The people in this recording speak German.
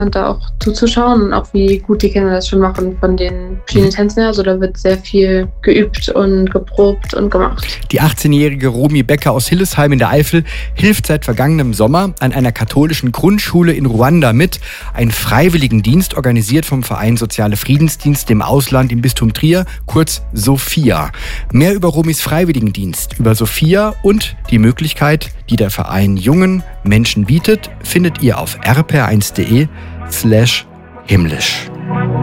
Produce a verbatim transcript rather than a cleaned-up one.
da auch zuzuschauen und auch wie gut die Kinder das schon machen von den verschiedenen Tänzen her. Also da wird sehr viel geübt und geprobt und gemacht. Die achtzehnjährige Romy Becker aus Hillesheim in der Eifel hilft seit vergangenem Sommer an einer katholischen Grundschule in Ruanda mit. Ein Freiwilligendienst organisiert vom Verein Soziale Friedensdienste im Ausland im Bistum Trier, kurz Sophia. Mehr über Romys Freiwilligendienst, über Sophia und die Möglichkeit, die der Verein jungen Menschen bietet, findet ihr auf r p r eins punkt d e slash himmlisch.